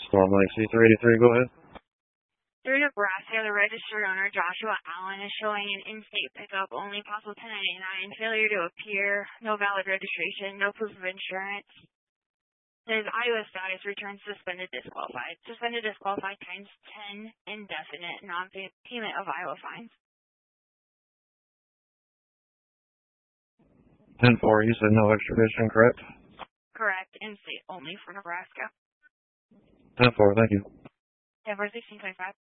Storm Lake C383, go ahead. Through Nebraska, the registered owner, Joshua Allen, is showing an in-state pickup, only possible 1099, failure to appear, no valid registration, no proof of insurance. Says Iowa status return suspended disqualified. Suspended disqualified times 10 indefinite non-payment of Iowa fines. 10-4, you said no extradition, correct? Correct. In-state only for Nebraska. 10-4, thank you. 10-4, 1625.